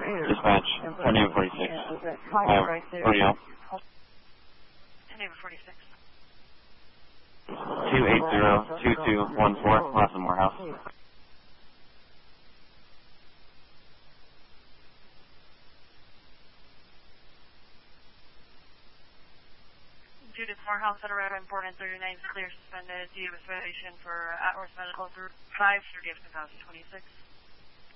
Dispatch, Tornado 46. I have rodeo. Tornado 46. 280-2214, Lawson Morehouse. Judith Morehouse at around 4939 clear suspended. Do you have a citation for at-risk medical through 5 30 of 2026?